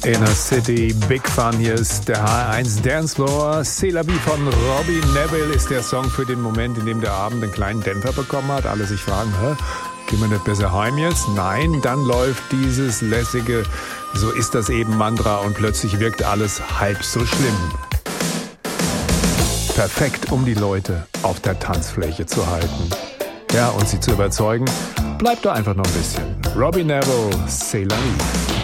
Inner City, Big Fun, hier ist der H1 Dancefloor. C'est la vie von Robbie Neville ist der Song für den Moment, in dem der Abend einen kleinen Dämpfer bekommen hat. Alle sich fragen, gehen wir nicht besser heim jetzt? Nein, dann läuft dieses lässige, so ist das eben Mantra und plötzlich wirkt alles halb so schlimm. Perfekt, um die Leute auf der Tanzfläche zu halten. Ja, und sie zu überzeugen, bleibt doch einfach noch ein bisschen. Robbie Neville, C'est la vie.